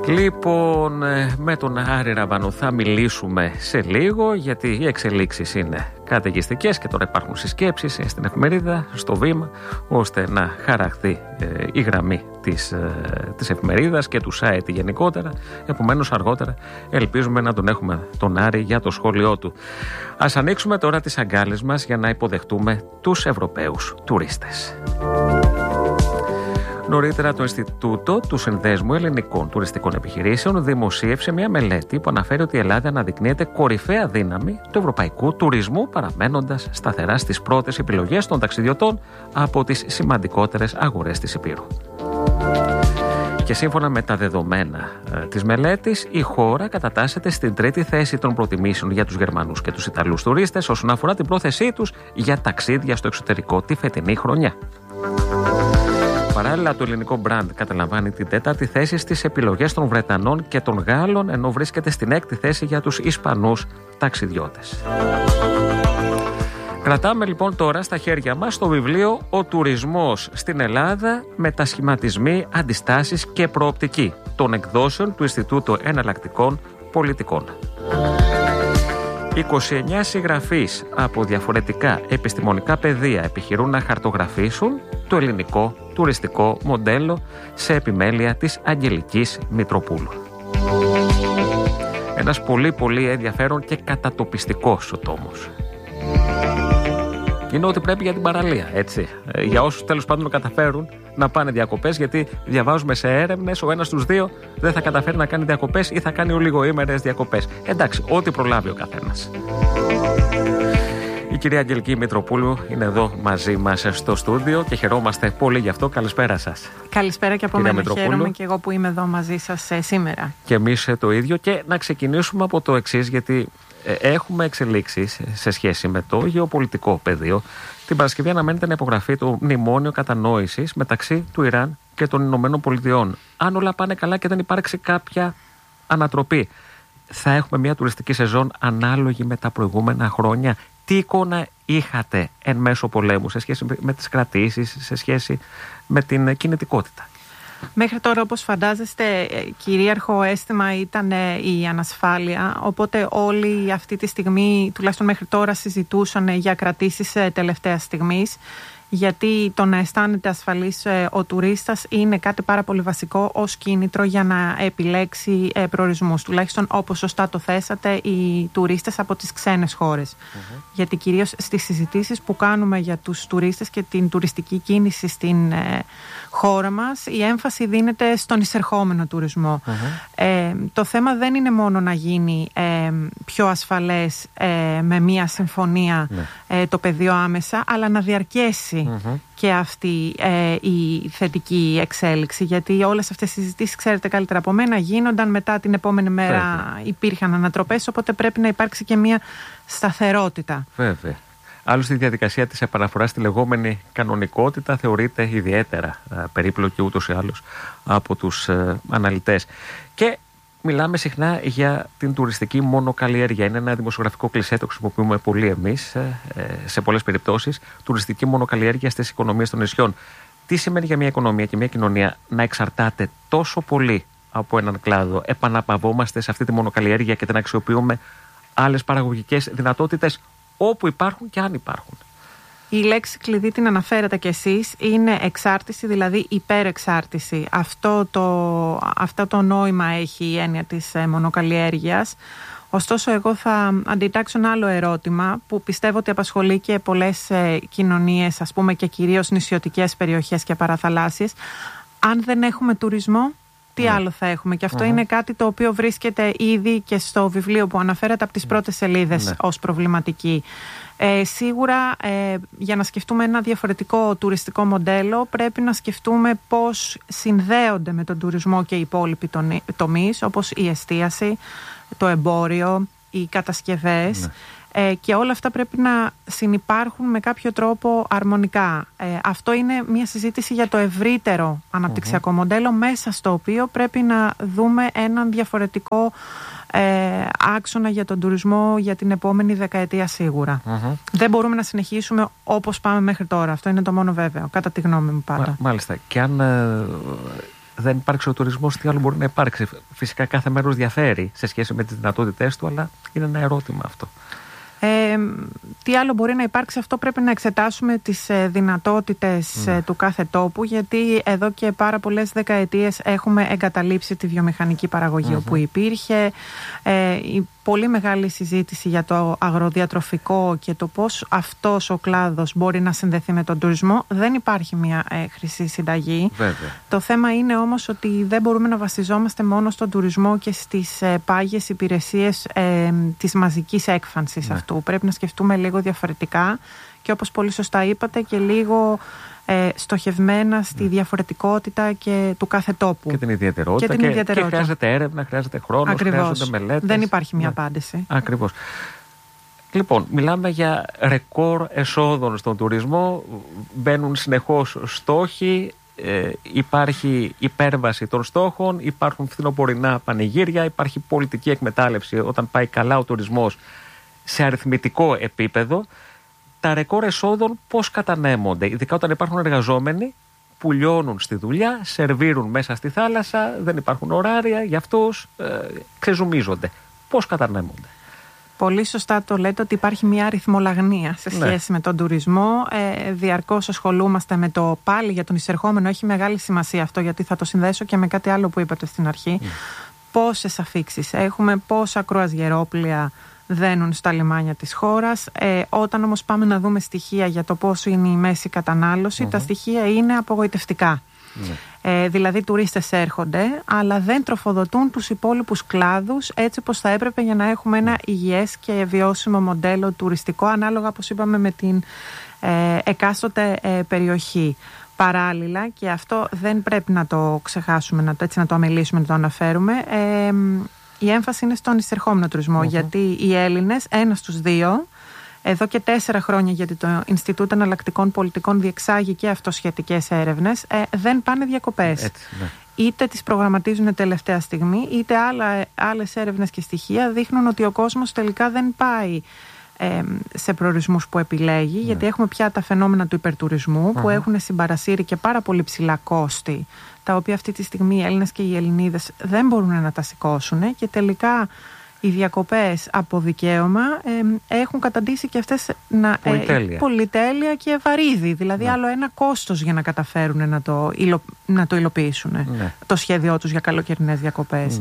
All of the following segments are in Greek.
Λοιπόν, με τον Άρη Ραβανού θα μιλήσουμε σε λίγο, γιατί οι εξελίξεις είναι καταιγιστικές και τώρα υπάρχουν συσκέψεις στην εφημερίδα, στο Βήμα, ώστε να χαραχθεί η γραμμή της εφημερίδας και του site γενικότερα. Επομένως, αργότερα ελπίζουμε να τον έχουμε τον Άρη για το σχόλιο του. Ας ανοίξουμε τώρα τις αγκάλες μας για να υποδεχτούμε τους Ευρωπαίους τουρίστες. Νωρίτερα, το Ινστιτούτο του Συνδέσμου Ελληνικών Τουριστικών Επιχειρήσεων δημοσίευσε μια μελέτη που αναφέρει ότι η Ελλάδα αναδεικνύεται κορυφαία δύναμη του ευρωπαϊκού τουρισμού, παραμένοντας σταθερά στις πρώτες επιλογές των ταξιδιωτών από τις σημαντικότερες αγορές της Υπήρου. Και σύμφωνα με τα δεδομένα της μελέτης, η χώρα κατατάσσεται στην τρίτη θέση των προτιμήσεων για τους Γερμανούς και τους Ιταλούς τουρίστες όσον αφορά την πρόθεσή τους για ταξίδια στο εξωτερικό τη φετινή χρονιά. Παράλληλα, το ελληνικό μπραντ καταλαμβάνει την τέταρτη θέση στις επιλογές των Βρετανών και των Γάλλων, ενώ βρίσκεται στην έκτη θέση για τους Ισπανούς ταξιδιώτες. Κρατάμε λοιπόν τώρα στα χέρια μας το βιβλίο «Ο τουρισμός στην Ελλάδα, μετασχηματισμοί, αντιστάσεις και προοπτική» των εκδόσεων του Ινστιτούτου Εναλλακτικών Πολιτικών. 29 συγγραφείς από διαφορετικά επιστημονικά πεδία επιχειρούν να χαρτογραφήσουν το ελληνικό τουριστικό μοντέλο σε επιμέλεια της Αγγελικής Μητροπούλου. Ένας πολύ ενδιαφέρον και κατατοπιστικός ο τόμος. Είναι ό,τι πρέπει για την παραλία, έτσι. Για όσους τέλος πάντων καταφέρουν να πάνε διακοπές, γιατί διαβάζουμε σε έρευνες ο ένας στους δύο δεν θα καταφέρει να κάνει διακοπές ή θα κάνει ολιγοήμερες διακοπές. Εντάξει, ό,τι προλάβει ο καθένας. Η κυρία Αγγελική Μητροπούλου είναι εδώ μαζί μας στο στούντιο και χαιρόμαστε πολύ γι' αυτό. Καλησπέρα σας. Καλησπέρα και από μένα. Χαίρομαι και εγώ που είμαι εδώ μαζί σας σήμερα. Και εμείς το ίδιο. Και να ξεκινήσουμε από το εξής, γιατί έχουμε εξελίξεις σε σχέση με το γεωπολιτικό πεδίο. Την Παρασκευή αναμένεται να υπογραφεί το μνημόνιο κατανόησης μεταξύ του Ιράν και των Ηνωμένων Πολιτειών. Αν όλα πάνε καλά και δεν υπάρξει κάποια ανατροπή, θα έχουμε μια τουριστική σεζόν ανάλογη με τα προηγούμενα χρόνια? Τι εικόνα είχατε εν μέσω πολέμου σε σχέση με τις κρατήσεις, σε σχέση με την κινητικότητα? Μέχρι τώρα, όπως φαντάζεστε, κυρίαρχο αίσθημα ήταν η ανασφάλεια, οπότε όλοι αυτή τη στιγμή, τουλάχιστον μέχρι τώρα, συζητούσαν για κρατήσεις τελευταίας στιγμής, γιατί το να αισθάνεται ασφαλής ο τουρίστας είναι κάτι πάρα πολύ βασικό ως κίνητρο για να επιλέξει προορισμούς. Τουλάχιστον όπως σωστά το θέσατε, οι τουρίστες από τις ξένες χώρες. Γιατί κυρίως στις συζητήσεις που κάνουμε για τους τουρίστες και την τουριστική κίνηση στην χώρα μας, η έμφαση δίνεται στον εισερχόμενο τουρισμό. Το θέμα δεν είναι μόνο να γίνει πιο ασφαλές με μία συμφωνία το πεδίο άμεσα, αλλά να διαρκέσει και αυτή η θετική εξέλιξη, γιατί όλες αυτές οι συζητήσεις, ξέρετε καλύτερα από μένα, γίνονταν μετά την επόμενη μέρα. Υπήρχαν ανατροπές, οπότε πρέπει να υπάρξει και μια σταθερότητα. Βέβαια. Άλλωστε, η διαδικασία της επαναφοράς στη λεγόμενη κανονικότητα θεωρείται ιδιαίτερα περίπλοκη ούτως ή άλλως από τους αναλυτές. Και μιλάμε συχνά για την τουριστική μονοκαλλιέργεια. Είναι ένα δημοσιογραφικό κλισέ, το χρησιμοποιούμε πολύ εμείς σε πολλές περιπτώσεις. Τουριστική μονοκαλλιέργεια στις οικονομίες των νησιών. Τι σημαίνει για μια οικονομία και μια κοινωνία να εξαρτάται τόσο πολύ από έναν κλάδο? Επαναπαυόμαστε σε αυτή τη μονοκαλλιέργεια και την αξιοποιούμε άλλες παραγωγικές δυνατότητες όπου υπάρχουν και αν υπάρχουν? Η λέξη κλειδί την αναφέρατε κι εσείς, είναι εξάρτηση, δηλαδή υπερεξάρτηση. Αυτό το νόημα έχει η έννοια της μονοκαλλιέργειας. Ωστόσο, εγώ θα αντιτάξω ένα άλλο ερώτημα που πιστεύω ότι απασχολεί και πολλές κοινωνίες, ας πούμε, και κυρίως νησιωτικές περιοχές και παραθαλάσσιες. Αν δεν έχουμε τουρισμό, τι άλλο θα έχουμε? Και αυτό είναι κάτι το οποίο βρίσκεται ήδη και στο βιβλίο που αναφέρατε από τις πρώτες σελίδες ως προβληματική. Σίγουρα για να σκεφτούμε ένα διαφορετικό τουριστικό μοντέλο πρέπει να σκεφτούμε πώς συνδέονται με τον τουρισμό και οι υπόλοιποι τομείς, όπως η εστίαση, το εμπόριο, οι κατασκευές, και όλα αυτά πρέπει να συνυπάρχουν με κάποιο τρόπο αρμονικά. Αυτό είναι μια συζήτηση για το ευρύτερο αναπτυξιακό μοντέλο, μέσα στο οποίο πρέπει να δούμε έναν διαφορετικό άξονα για τον τουρισμό για την επόμενη δεκαετία σίγουρα. Δεν μπορούμε να συνεχίσουμε όπως πάμε μέχρι τώρα. Αυτό είναι το μόνο βέβαιο, κατά τη γνώμη μου πάντα. Μάλιστα. Και αν δεν υπάρξει ο τουρισμός, τι άλλο μπορεί να υπάρξει? Φυσικά κάθε μέρος διαφέρει σε σχέση με τις δυνατότητές του, αλλά είναι ένα ερώτημα αυτό. Τι άλλο μπορεί να υπάρξει, αυτό πρέπει να εξετάσουμε τις δυνατότητες του κάθε τόπου, γιατί εδώ και πάρα πολλές δεκαετίες έχουμε εγκαταλείψει τη βιομηχανική παραγωγή όπου υπήρχε η πολύ μεγάλη συζήτηση για το αγροδιατροφικό και το πώς αυτός ο κλάδος μπορεί να συνδεθεί με τον τουρισμό. Δεν υπάρχει μια χρυσή συνταγή. Βέβαια. Το θέμα είναι όμως ότι δεν μπορούμε να βασιζόμαστε μόνο στον τουρισμό και στις πάγιες υπηρεσίες της μαζικής έκφανσης αυτού. Πρέπει να σκεφτούμε λίγο διαφορετικά και, όπως πολύ σωστά είπατε, και λίγο στοχευμένα στη διαφορετικότητα και του κάθε τόπου. Και την ιδιαιτερότητα. Και χρειάζεται έρευνα, χρειάζεται χρόνος, χρειάζονται μελέτες. Δεν υπάρχει μια απάντηση. Ακριβώς. Λοιπόν, μιλάμε για ρεκόρ εσόδων στον τουρισμό. Μπαίνουν συνεχώς στόχοι. Υπάρχει υπέρβαση των στόχων. Υπάρχουν φθινοπορεινά πανηγύρια. Υπάρχει πολιτική εκμετάλλευση όταν πάει καλά ο τουρισμός σε αριθμητικό επίπεδο. Τα ρεκόρ εσόδων πώς κατανέμονται, ειδικά όταν υπάρχουν εργαζόμενοι που λιώνουν στη δουλειά, σερβίρουν μέσα στη θάλασσα, δεν υπάρχουν ωράρια για αυτούς, ξεζουμίζονται. Πώς κατανέμονται? Πολύ σωστά το λέτε ότι υπάρχει μια αριθμολαγνία σε σχέση με τον τουρισμό. Διαρκώς ασχολούμαστε με το πάλι για τον εισερχόμενο. Έχει μεγάλη σημασία αυτό, γιατί θα το συνδέσω και με κάτι άλλο που είπατε στην αρχή. Πόσες αφίξεις έχουμε, πόσα κρουαζιερόπλια δένουν στα λιμάνια της χώρας. Όταν όμως πάμε να δούμε στοιχεία για το πόσο είναι η μέση κατανάλωση, τα στοιχεία είναι απογοητευτικά. Δηλαδή τουρίστες έρχονται, αλλά δεν τροφοδοτούν τους υπόλοιπους κλάδους έτσι όπως θα έπρεπε για να έχουμε ένα υγιές και βιώσιμο μοντέλο τουριστικό, ανάλογα, όπως είπαμε, με την εκάστοτε περιοχή. Παράλληλα, και αυτό δεν πρέπει να το ξεχάσουμε, να το αμελήσουμε, να το αναφέρουμε, η έμφαση είναι στον εισερχόμενο τουρισμό, γιατί οι Έλληνες, 1 στους 2, εδώ και 4 χρόνια, γιατί το Ινστιτούτο Εναλλακτικών Πολιτικών διεξάγει και αυτό σχετικές έρευνες, δεν πάνε διακοπές. Έτσι, ναι. Είτε τις προγραμματίζουν τελευταία στιγμή, είτε άλλες έρευνες και στοιχεία δείχνουν ότι ο κόσμος τελικά δεν πάει σε προορισμούς που επιλέγει, γιατί έχουμε πια τα φαινόμενα του υπερτουρισμού που έχουν συμπαρασύρει και πάρα πολύ ψηλά κόστη, τα οποία αυτή τη στιγμή οι Έλληνες και οι Ελληνίδες δεν μπορούν να τα σηκώσουν, και τελικά οι διακοπές από δικαίωμα έχουν καταντήσει και αυτές πολυτέλεια και βαρύδι, δηλαδή άλλο ένα κόστος για να καταφέρουν να το υλοποιήσουν το σχέδιό τους για καλοκαιρινές διακοπές.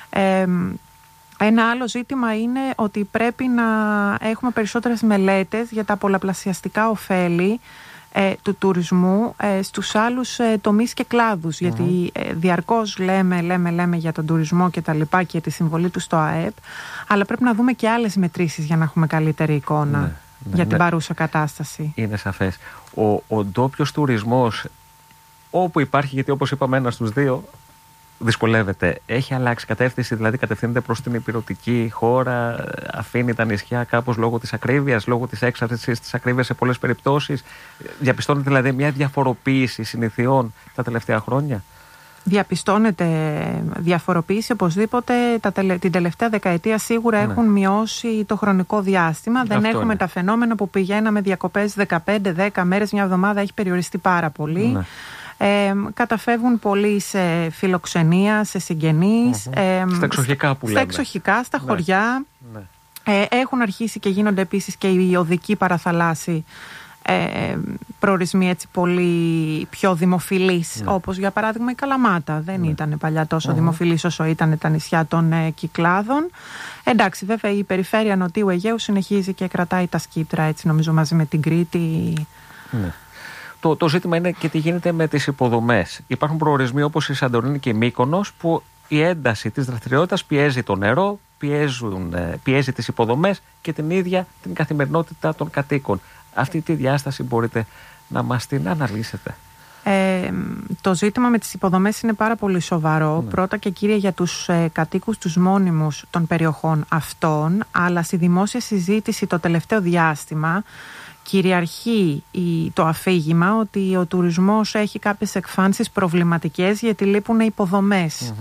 Ένα άλλο ζήτημα είναι ότι πρέπει να έχουμε περισσότερες μελέτες για τα πολλαπλασιαστικά ωφέλη του τουρισμού στους άλλους τομείς και κλάδους, γιατί διαρκώς λέμε για τον τουρισμό και τα λοιπά και τη συμβολή του στο ΑΕΠ, αλλά πρέπει να δούμε και άλλες μετρήσεις για να έχουμε καλύτερη εικόνα για την παρούσα κατάσταση. Είναι σαφές. Ο ντόπιος τουρισμός, όπου υπάρχει, γιατί όπως είπαμε 1 στους 2 δυσκολεύεται, έχει αλλάξει κατεύθυνση, δηλαδή κατευθύνεται προς την ηπειρωτική χώρα, αφήνει τα νησιά κάπως λόγω της ακρίβειας, λόγω της έξαρσης της ακρίβειας σε πολλές περιπτώσεις? Διαπιστώνεται δηλαδή μια διαφοροποίηση συνηθιών τα τελευταία χρόνια? Διαπιστώνεται διαφοροποίηση οπωσδήποτε. Την τελευταία δεκαετία σίγουρα έχουν μειώσει το χρονικό διάστημα. Δεν έχουμε τα φαινόμενα που πηγαίναμε διακοπές 15-10 μέρες, μια εβδομάδα έχει περιοριστεί πάρα πολύ. Καταφεύγουν πολύ σε φιλοξενία, σε συγγενείς, στα εξοχικά που λέμε. Στα εξοχικά, στα χωριά. Έχουν αρχίσει και γίνονται επίσης και οι οδικοί παραθαλάσσιοι προορισμοί έτσι πολύ πιο δημοφιλείς, όπως για παράδειγμα η Καλαμάτα. Δεν ήταν παλιά τόσο δημοφιλής όσο ήταν τα νησιά των Κυκλάδων. Εντάξει, βέβαια η περιφέρεια Νοτιού Αιγαίου συνεχίζει και κρατάει τα σκύπτρα, έτσι νομίζω, μαζί με την Κρήτη. Το ζήτημα είναι και τι γίνεται με τις υποδομές. Υπάρχουν προορισμοί όπως η Σαντορίνη και η Μύκονος, που η ένταση της δραστηριότητας πιέζει το νερό, πιέζει τις υποδομές και την ίδια την καθημερινότητα των κατοίκων. Αυτή τη διάσταση μπορείτε να μας την αναλύσετε? Το ζήτημα με τις υποδομές είναι πάρα πολύ σοβαρό. Πρώτα και κύρια για τους κατοίκους, τους μόνιμους των περιοχών αυτών, αλλά στη δημόσια συζήτηση το τελευταίο διάστημα κυριαρχεί το αφήγημα ότι ο τουρισμός έχει κάποιες εκφάνσεις προβληματικές γιατί λείπουν υποδομές.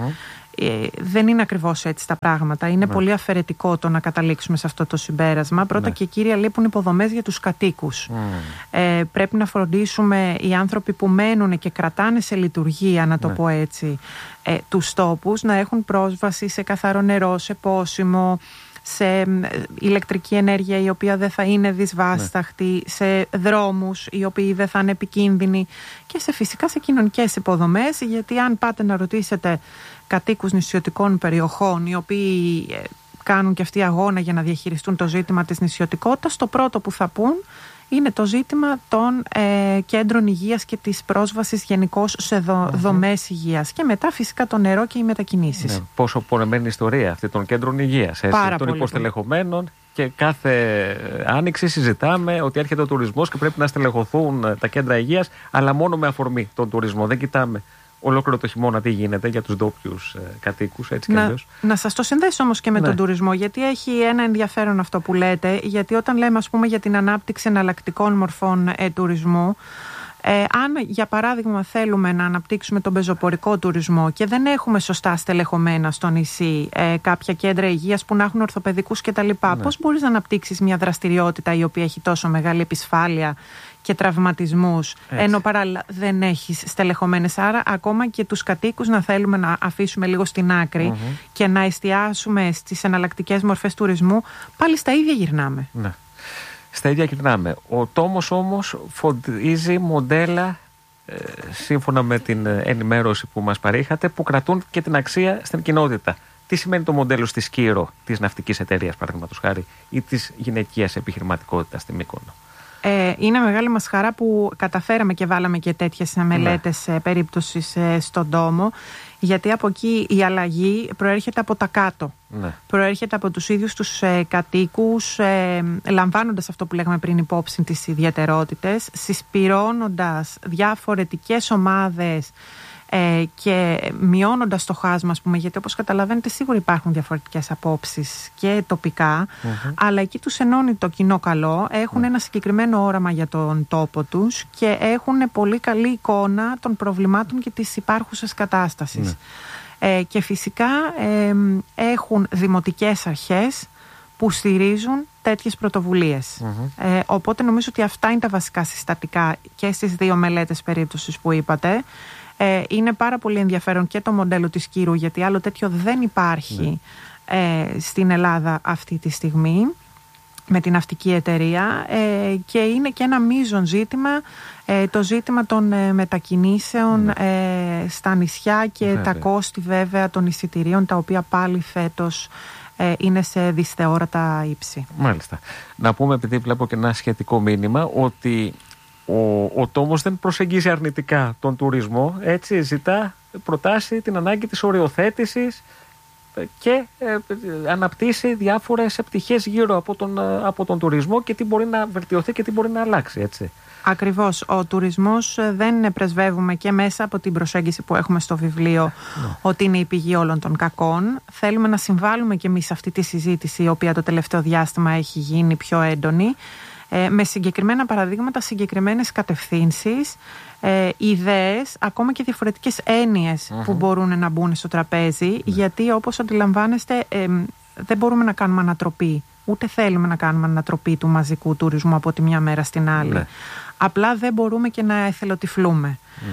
δεν είναι ακριβώς έτσι τα πράγματα. Είναι πολύ αφαιρετικό το να καταλήξουμε σε αυτό το συμπέρασμα. Πρώτα και κύρια, λείπουν υποδομές για τους κατοίκους. Πρέπει να φροντίσουμε οι άνθρωποι που μένουν και κρατάνε σε λειτουργία, να το πω έτσι, τους τόπους, να έχουν πρόσβαση σε καθαρό νερό, σε πόσιμο, σε ηλεκτρική ενέργεια η οποία δεν θα είναι δυσβάσταχτη, σε δρόμους οι οποίοι δεν θα είναι επικίνδυνοι και φυσικά σε κοινωνικές υποδομές, γιατί αν πάτε να ρωτήσετε κατοίκους νησιωτικών περιοχών οι οποίοι κάνουν και αυτοί αγώνα για να διαχειριστούν το ζήτημα της νησιωτικότητας, το πρώτο που θα πούν είναι το ζήτημα των κέντρων υγείας και της πρόσβασης γενικώς σε δομές υγείας. Και μετά φυσικά το νερό και οι μετακινήσεις. Ναι, πόσο πονεμένη ιστορία αυτή των κέντρων υγείας, των υποστελεχωμένων. Και κάθε άνοιξη συζητάμε ότι έρχεται ο τουρισμός και πρέπει να στελεχωθούν τα κέντρα υγείας, αλλά μόνο με αφορμή τον τουρισμό. Δεν κοιτάμε ολόκληρο το χειμώνα τι γίνεται για τους ντόπιους κατοίκους, έτσι κι αλλιώς. Να σας το συνδέσω όμως και με τον τουρισμό, γιατί έχει ένα ενδιαφέρον αυτό που λέτε, γιατί όταν λέμε ας πούμε για την ανάπτυξη εναλλακτικών μορφών τουρισμού, αν για παράδειγμα θέλουμε να αναπτύξουμε τον πεζοπορικό τουρισμό και δεν έχουμε σωστά στελεχωμένα στο νησί κάποια κέντρα υγείας που να έχουν ορθοπαιδικούς κτλ., πώς μπορείς να αναπτύξεις μια δραστηριότητα η οποία έχει τόσο μεγάλη επισφάλεια και τραυματισμούς, ενώ παράλληλα δεν έχεις στελεχωμένες? Άρα ακόμα και τους κατοίκους να θέλουμε να αφήσουμε λίγο στην άκρη και να εστιάσουμε στις εναλλακτικές μορφές τουρισμού, πάλι στα ίδια γυρνάμε. Ναι. Στα ίδια γυρνάμε. Ο τόμος όμως φωτίζει μοντέλα, σύμφωνα με την ενημέρωση που μας παρήχατε, που κρατούν και την αξία στην κοινότητα. Τι σημαίνει το μοντέλο στη Σκύρο, της ναυτικής εταιρείας παραδείγματος χάρη, ή της γυναικείας επιχειρηματικότητας στη Μύκονο? Είναι μεγάλη μας χαρά που καταφέραμε και βάλαμε και τέτοιες μελέτες περίπτωσης στον τόμο, γιατί από εκεί η αλλαγή προέρχεται από τα κάτω. Προέρχεται από τους ίδιους τους κατοίκους, λαμβάνοντας αυτό που λέγαμε πριν υπόψη τις ιδιαιτερότητες, συσπυρώνοντας διαφορετικές ομάδες και μειώνοντας το χάσμα, ας πούμε, γιατί όπως καταλαβαίνετε σίγουρα υπάρχουν διαφορετικές απόψεις και τοπικά, αλλά εκεί τους ενώνει το κοινό καλό, έχουν ένα συγκεκριμένο όραμα για τον τόπο τους και έχουν πολύ καλή εικόνα των προβλημάτων και της υπάρχουσας κατάστασης. Και φυσικά έχουν δημοτικές αρχές που στηρίζουν τέτοιες πρωτοβουλίες. Οπότε νομίζω ότι αυτά είναι τα βασικά συστατικά και στις δύο μελέτες περίπτωσης που είπατε. Είναι πάρα πολύ ενδιαφέρον και το μοντέλο της Κύρου, γιατί άλλο τέτοιο δεν υπάρχει στην Ελλάδα αυτή τη στιγμή με την ναυτική εταιρεία, και είναι και ένα μείζον ζήτημα, το ζήτημα των μετακινήσεων στα νησιά και τα κόστη βέβαια των εισιτηρίων, τα οποία πάλι φέτος είναι σε δυσθεώρατα ύψη. Μάλιστα. Να πούμε, επειδή βλέπω και ένα σχετικό μήνυμα, ότι ο τόμος δεν προσεγγίζει αρνητικά τον τουρισμό, έτσι, προτάσει την ανάγκη της οριοθέτησης και αναπτύσσει διάφορες πτυχές γύρω από τον τουρισμό και τι μπορεί να βελτιωθεί και τι μπορεί να αλλάξει, έτσι. Ακριβώς. Ο τουρισμός δεν πρεσβεύουμε και μέσα από την προσέγγιση που έχουμε στο βιβλίο ότι είναι η πηγή όλων των κακών. Θέλουμε να συμβάλλουμε και εμείς σε αυτή τη συζήτηση, η οποία το τελευταίο διάστημα έχει γίνει πιο έντονη, με συγκεκριμένα παραδείγματα, συγκεκριμένες κατευθύνσεις, ιδέες, ακόμα και διαφορετικές έννοιες που μπορούν να μπουν στο τραπέζι, γιατί όπως αντιλαμβάνεστε δεν μπορούμε να κάνουμε ανατροπή, ούτε θέλουμε να κάνουμε ανατροπή του μαζικού τουρισμού από τη μια μέρα στην άλλη. Απλά δεν μπορούμε και να εθελοτυφλούμε.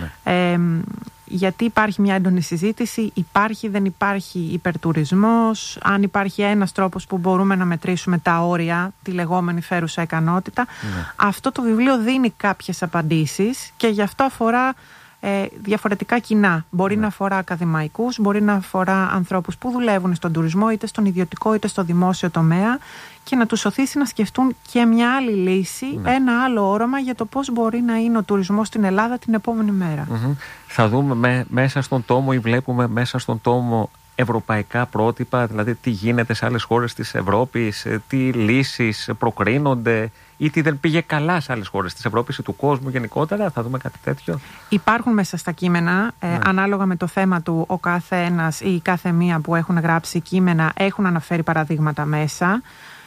Γιατί υπάρχει μια έντονη συζήτηση, υπάρχει δεν υπάρχει υπερτουρισμός, αν υπάρχει ένας τρόπος που μπορούμε να μετρήσουμε τα όρια, τη λεγόμενη φέρουσα ικανότητα. Αυτό το βιβλίο δίνει κάποιες απαντήσεις και γι' αυτό αφορά διαφορετικά κοινά. Μπορεί να αφορά ακαδημαϊκούς, μπορεί να αφορά ανθρώπους που δουλεύουν στον τουρισμό, είτε στον ιδιωτικό είτε στο δημόσιο τομέα, και να τους οθήσει να σκεφτούν και μια άλλη λύση, ένα άλλο όραμα για το πώς μπορεί να είναι ο τουρισμός στην Ελλάδα την επόμενη μέρα. Θα δούμε μέσα στον τόμο, ή βλέπουμε μέσα στον τόμο, ευρωπαϊκά πρότυπα, δηλαδή τι γίνεται σε άλλες χώρες της Ευρώπης, τι λύσεις προκρίνονται ή τι δεν πήγε καλά σε άλλες χώρες της Ευρώπης ή του κόσμου γενικότερα. Θα δούμε κάτι τέτοιο? Υπάρχουν μέσα στα κείμενα, ανάλογα με το θέμα του, ο κάθε ένας ή η κάθε μία που έχουν γράψει κείμενα έχουν αναφέρει παραδείγματα μέσα.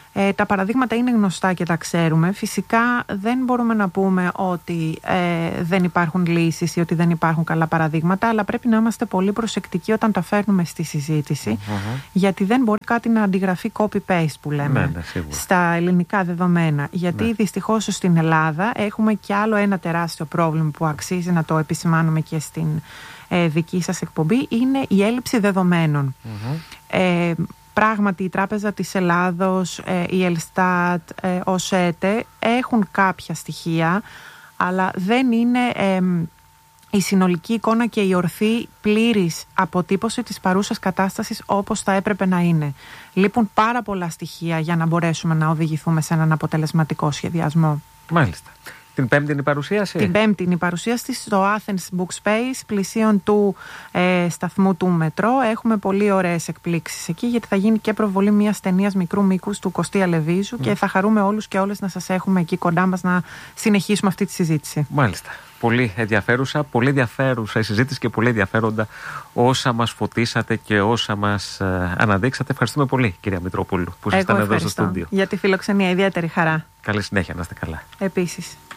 Τα παραδείγματα είναι γνωστά και τα ξέρουμε. Φυσικά δεν μπορούμε να πούμε ότι δεν υπάρχουν λύσεις ή ότι δεν υπάρχουν καλά παραδείγματα, αλλά πρέπει να είμαστε πολύ προσεκτικοί όταν τα φέρνουμε στη συζήτηση, γιατί δεν μπορεί κάτι να αντιγραφεί copy-paste που λέμε στα ελληνικά δεδομένα. Γιατί δυστυχώς στην Ελλάδα έχουμε κι άλλο ένα τεράστιο πρόβλημα που αξίζει να το επισημάνουμε και στην δική σας εκπομπή, είναι η έλλειψη δεδομένων. Πράγματι η Τράπεζα της Ελλάδος, η Ελστάτ, ο ΣΕΤΕ έχουν κάποια στοιχεία, αλλά δεν είναι η συνολική εικόνα και η ορθή πλήρης αποτύπωση της παρούσας κατάστασης όπως θα έπρεπε να είναι. Λείπουν πάρα πολλά στοιχεία για να μπορέσουμε να οδηγηθούμε σε έναν αποτελεσματικό σχεδιασμό. Μάλιστα. Την Πέμπτη είναι η παρουσίαση. Την Πέμπτη είναι η παρουσίαση στο Athens Book Space, πλησίον του σταθμού του μετρό. Έχουμε πολύ ωραίες εκπλήξεις εκεί, γιατί θα γίνει και προβολή μιας ταινίας μικρού μήκους του Κωστή Αλεβίζου και θα χαρούμε όλους και όλες να σας έχουμε εκεί κοντά μας να συνεχίσουμε αυτή τη συζήτηση. Μάλιστα. Πολύ ενδιαφέρουσα η συζήτηση και πολύ ενδιαφέροντα όσα μας φωτίσατε και όσα μας αναδείξατε. Ευχαριστούμε πολύ, κυρία Μητροπούλου, που ήσασταν εδώ στο στούντιο. Για τη φιλοξενία, ιδιαίτερη χαρά. Καλή συνέχεια, να είστε καλά. Επίσης.